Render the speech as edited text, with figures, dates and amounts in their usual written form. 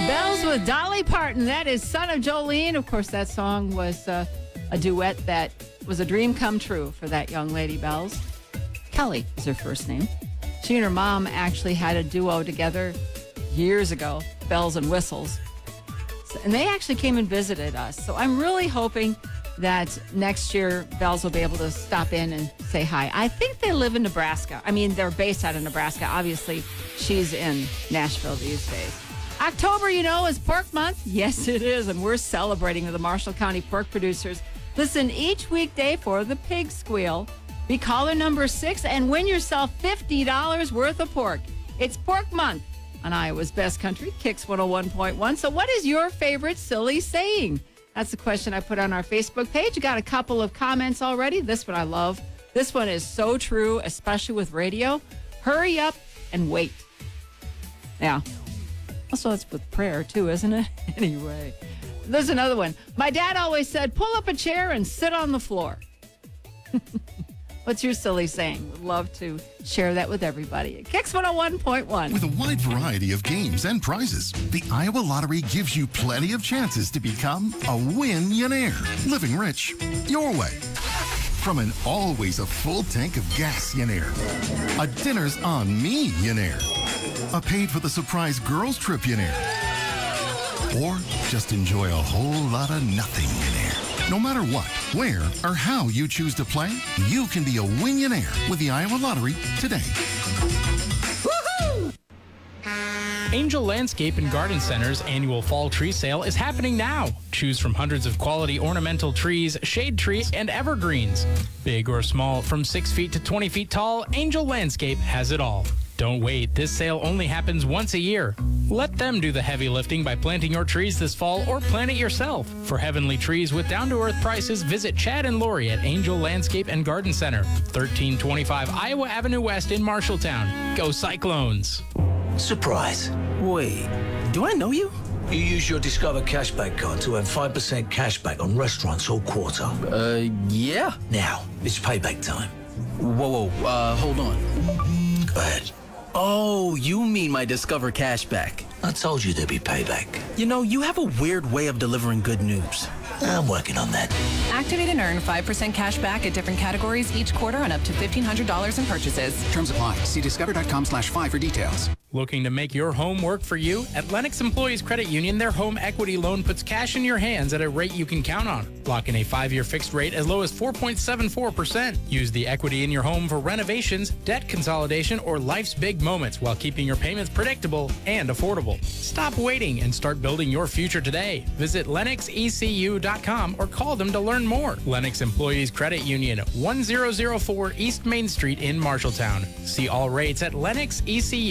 Bells with Dolly Parton. That is Son of Jolene. Of course, that song was a duet that was a dream come true for that young lady, Bells. Kelly is her first name. She and her mom actually had a duo together years ago, Bells and Whistles. And they actually came and visited us. So I'm really hoping that next year Bells will be able to stop in and say hi. I think they live in Nebraska. I mean, they're based out of Nebraska. Obviously, she's in Nashville these days. October, is pork month. Yes, it is. And we're celebrating with the Marshall County pork producers. Listen each weekday for the Pig Squeal. Be caller number 6 and win yourself $50 worth of pork. It's pork month on Iowa's Best Country, Kicks 101.1. So what is your favorite silly saying? That's the question I put on our Facebook page. You got a couple of comments already. This one I love. This one is so true, especially with radio. Hurry up and wait. Yeah. Also, it's with prayer, too, isn't it? Anyway, there's another one. My dad always said, pull up a chair and sit on the floor. What's your silly saying? Would love to share that with everybody. Kicks 101.1. With a wide variety of games and prizes, the Iowa Lottery gives you plenty of chances to become a win-yonaire. Living rich your way. From an always a full tank of gas-yonaire, a dinner's on me-yonaire, a paid for the surprise girls trip-yonaire, or just enjoy a whole lot of nothing-yonaire. No matter what, where, or how you choose to play, you can be a win-yonaire with the Iowa Lottery today. Woohoo! Angel Landscape and Garden Center's annual fall tree sale is happening now. Choose from hundreds of quality ornamental trees, shade trees, and evergreens. Big or small, from 6 feet to 20 feet tall, Angel Landscape has it all. Don't wait. This sale only happens once a year. Let them do the heavy lifting by planting your trees this fall or plant it yourself. For heavenly trees with down-to-earth prices, visit Chad and Lori at Angel Landscape and Garden Center, 1325 Iowa Avenue West in Marshalltown. Go Cyclones! Surprise. Wait, do I know you? You use your Discover Cashback card to earn 5% cashback on restaurants all quarter. Yeah. Now, it's payback time. Whoa, hold on. Go ahead. Oh, you mean my Discover Cashback. I told you there'd be payback. You have a weird way of delivering good news. I'm working on that. Activate and earn 5% cash back at different categories each quarter on up to $1,500 in purchases. Terms apply. See discover.com/5 for details. Looking to make your home work for you? At Lennox Employees Credit Union, their home equity loan puts cash in your hands at a rate you can count on. Lock in a 5-year fixed rate as low as 4.74%. Use the equity in your home for renovations, debt consolidation, or life's big moments while keeping your payments predictable and affordable. Stop waiting and start building your future today. Visit LennoxECU.com or call them to learn more. Lennox Employees Credit Union, 1004 East Main Street in Marshalltown. See all rates at LennoxECU.